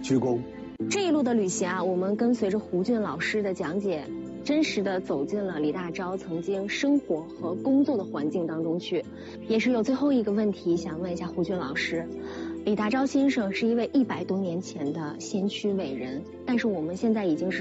鞠躬。 这一路的旅行啊，我们跟随着胡俊老师的讲解，真实的走进了李大钊曾经生活和工作的环境当中去。也是有最后一个问题想问一下胡俊老师，李大钊先生是一位100多年前的先驱伟人，但是我们现在已经是